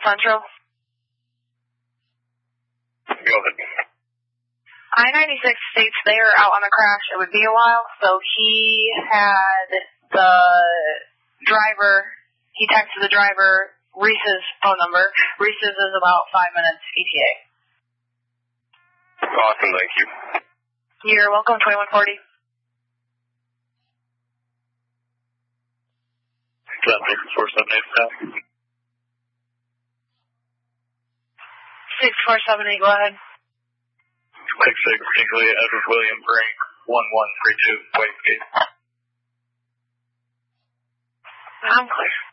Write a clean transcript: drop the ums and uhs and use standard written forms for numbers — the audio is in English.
Central. Go ahead. I-96 states they are out on a crash. It would be a while, so he had the driver, he texted the driver Reese's phone number. Reese's is about 5 minutes ETA. Awesome, thank you. You're welcome, 2140. 6478, 6478, go ahead. 66 Tingley, Edward William Brink, 1132, Westgate. I'm clear.